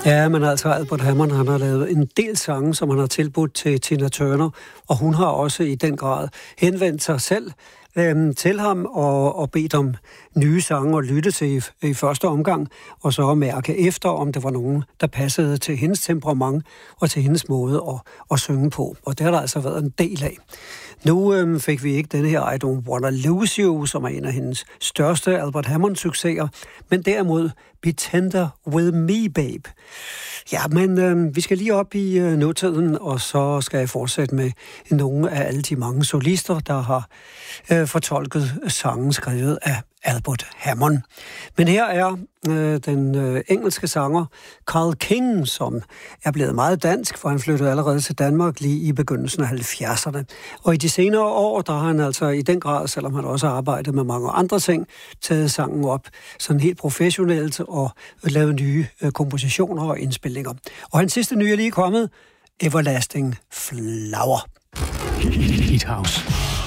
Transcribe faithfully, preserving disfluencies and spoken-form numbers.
Ja, men altså Albert Hammond, han har lavet en del sange, som han har tilbudt til Tina Turner, og hun har også i den grad henvendt sig selv øhm, til ham og, og bedt om nye sange og lytte til i, i første omgang, og så mærke efter, om det var nogen, der passede til hendes temperament og til hendes måde at, at synge på. Og det har der altså været en del af. Nu øhm, fik vi ikke denne her I Don't Wanna Lose You, som er en af hendes største Albert Hammond-succeser, men derimod Be Tender With Me, Babe. Ja, men øh, vi skal lige op i øh, nutiden, og så skal jeg fortsætte med nogle af alle de mange solister, der har øh, fortolket sangen skrevet af Albert Hammond. Men her er øh, den øh, engelske sanger Carl King, som er blevet meget dansk, for han flyttede allerede til Danmark lige i begyndelsen af halvfjerdserne. Og i de senere år, der har han altså i den grad, selvom han også har arbejdet med mange andre ting, taget sangen op sådan helt professionelt og lavet nye øh, kompositioner og indspilninger. Og hans sidste nye er lige kommet, Everlasting Flower. Hit House.